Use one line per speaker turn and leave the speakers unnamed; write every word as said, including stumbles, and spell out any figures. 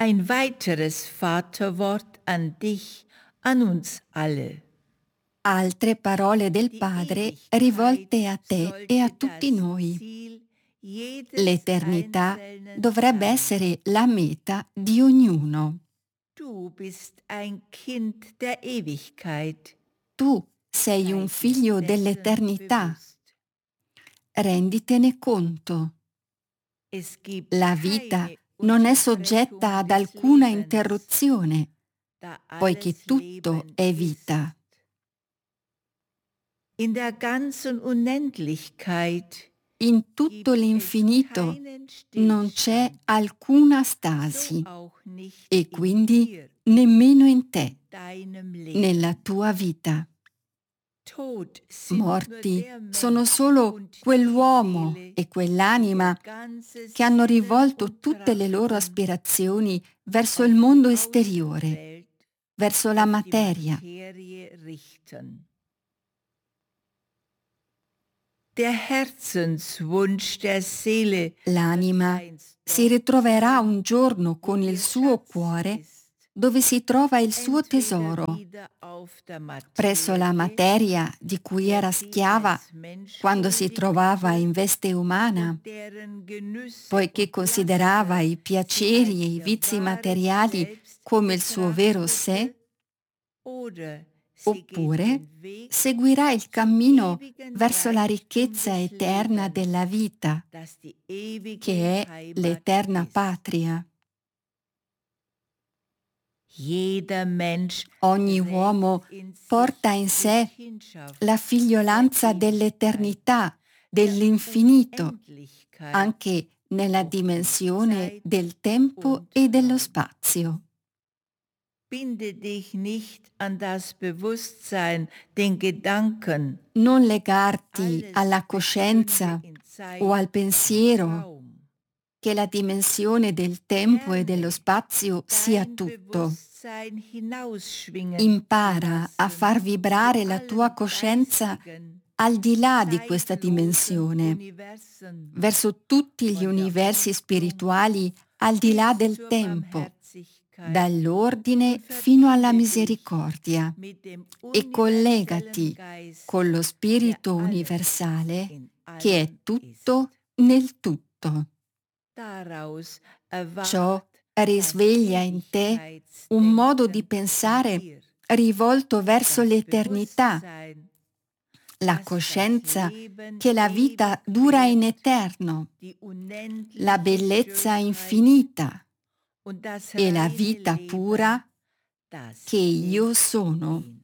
Ein weiteres Vaterwort an dich, an uns alle.
Altre parole del Padre rivolte a te e a tutti noi. L'eternità dovrebbe essere la meta di ognuno.
Du bist ein Kind der Ewigkeit.
Tu sei un figlio dell'eternità. Renditene conto. La vita non è soggetta ad alcuna interruzione, poiché tutto è vita.
In der ganzen Unendlichkeit
In tutto l'infinito non c'è alcuna stasi e quindi nemmeno in te, nella tua vita. Morti sono solo quell'uomo e quell'anima che hanno rivolto tutte le loro aspirazioni verso il mondo esteriore, verso la materia. L'anima si ritroverà un giorno con il suo cuore dove si trova il suo tesoro, presso la materia di cui era schiava quando si trovava in veste umana, poiché considerava i piaceri e i vizi materiali come il suo vero sé, oppure seguirà il cammino verso la ricchezza eterna della vita, che è l'eterna patria. Ogni uomo porta in sé la figliolanza dell'eternità, dell'infinito, anche nella dimensione del tempo e dello spazio. Non legarti alla coscienza o al pensiero che la dimensione del tempo e dello spazio sia tutto. Impara a far vibrare la tua coscienza al di là di questa dimensione, verso tutti gli universi spirituali al di là del tempo, dall'ordine fino alla misericordia, e collegati con lo Spirito universale che è tutto nel tutto. Ciò risveglia in te un modo di pensare rivolto verso l'eternità, la coscienza che la vita dura in eterno, la bellezza infinita e la vita pura che io sono.